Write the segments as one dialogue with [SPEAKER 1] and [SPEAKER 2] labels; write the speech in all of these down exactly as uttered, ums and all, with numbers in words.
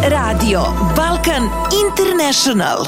[SPEAKER 1] Radio Balkan International.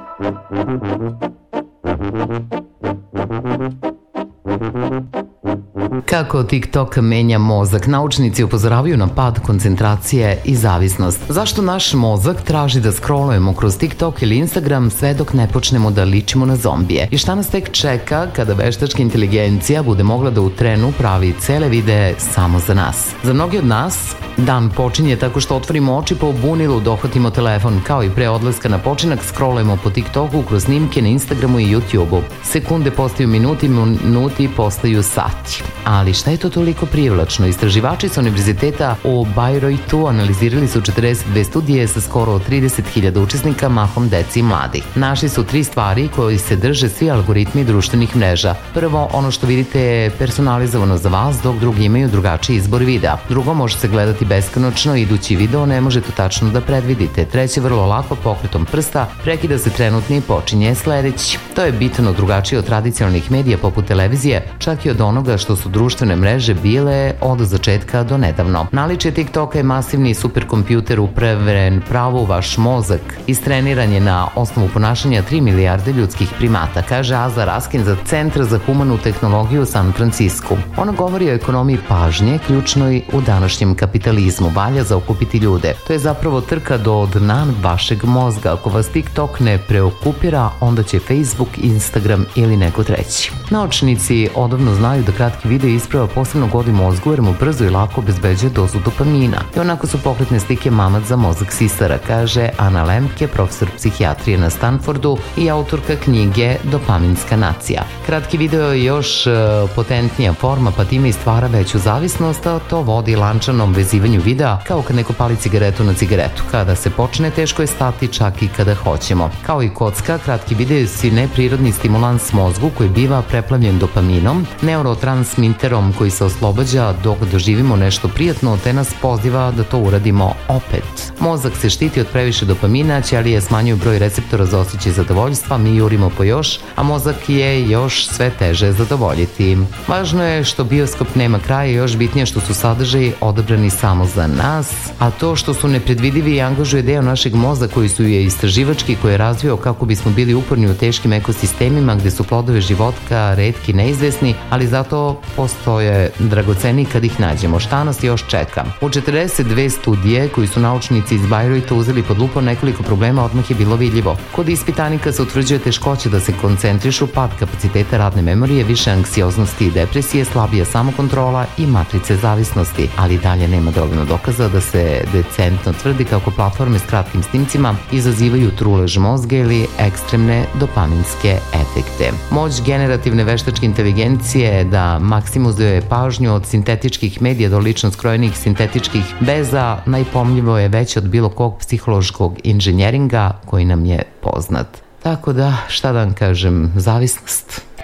[SPEAKER 1] Kako TikTok menja mozak? Naučnici upozoravaju na pad koncentracije i zavisnost. Zašto naš mozak traži da scrollujemo kroz TikTok ili Instagram sve dok ne počnemo da ličimo na zombije? I šta nas tek čeka kada veštačka inteligencija bude mogla da u trenu pravi cele videe samo za nas? Za mnogi od nas dan počinje tako što otvorimo oči pa u bunilu dohvatimo telefon, kao i pre odlaska na počinak scrollujemo po TikToku kroz snimke na Instagramu i YouTubeu. Sekunde postaju minuti, minuti postaju sati. Ali šta je to toliko privlačno? Istraživači sa univerziteta u Bayreutu analizirali su četrdeset dve studije sa skoro trideset hiljada učesnika, mahom deci i mladih. Našli su tri stvari koji se drže svi algoritmi društvenih mreža. Prvo, ono što vidite je personalizovano za vas, dok drugi imaju drugačiji izbor videa. Drugo, može se gledati beskonačno, idući video ne možete tačno da predvidite. Treće, vrlo lako pokretom prsta prekida se trenutni i počinje sledeći. To je bitno drugačije od tradicionalnih medija poput televizije, čak i od onoga što su društvene mreže bile od začetka do nedavno. Naličje TikToka je masivni superkompjuter upravljen pravo u vaš mozak. Istreniran je na osnovu ponašanja tri milijarde ljudskih primata, kaže Aza Raskin za Centar za humanu tehnologiju u San Francisku. Ona govori o ekonomiji pažnje, ključnoj u današnjem kapitalizmu. Valja zaokupiti ljude. To je zapravo trka do dna vašeg mozga. Ako vas TikTok ne preokupira, onda će Facebook, Instagram ili neko treći. Naučnici odavno znaju da kratki video isprava posebno godi mozgu jer mu brzo i lako obezbeđuje dozu dopamina. I onako su pokretne slike mamac za mozak sisara, kaže Ana Lemke, profesor psihijatrije na Stanfordu i autorka knjige Dopaminska nacija. Kratki video je još potentnija forma, pa time i stvara veću zavisnost, a to vodi lančanom vezivanju videa, kao kad neko pali cigaretu na cigaretu. Kada se počne, teško je stati čak i kada hoćemo. Kao i kocka, kratki video si neprirodni stimulans mozgu koji biva preplavljen dopaminom, neurotransmiterom koji se oslobađa dok doživimo nešto prijatno, te nas poziva da to uradimo opet. Mozak se štiti od previše dopamina, ćelije smanjuju broj receptora za osjećaj zadovoljstva, mi jurimo po još, a mozak je još sve teže zadovoljiti. Važno je što bioskop nema kraja i još bitnije što su sadržaji odabrani samo za nas, a to što su nepredvidivi i angažuje deo našeg mozga koji su je istraživački, koji je razvio kako bismo bili uporni u teškim ekosistemima gde su plodove životka retki, neizvesni, ali zato postoje dragoceni kad ih nađemo. Šta nas još čeka? U četrdeset dve studije koji su naučnici iz Bayreuta uzeli pod lupo nekoliko problema odmah je bilo vidljivo. Kod ispitanika se utvrđuje teškoće da se koncentrišu, pad kapaciteta radne memorije, više anksioznosti i depresije, slabija samokontrola i matrice zavisnosti, ali dalje nema dovoljno dokaza da se decentno tvrdi kako platforme s kratkim snimcima izazivaju trulež mozga ili ekstremne dopaminske efekte. Moć generativne veštačke inteligencije je da maksimizuje pažnju od sintetičkih medija do lično skrojenih sintetičkih veza, najpomljivo je veće od bilo kog psihološkog inženjeringa koji nam je poznat. Tako da, šta da vam kažem, zavisnost.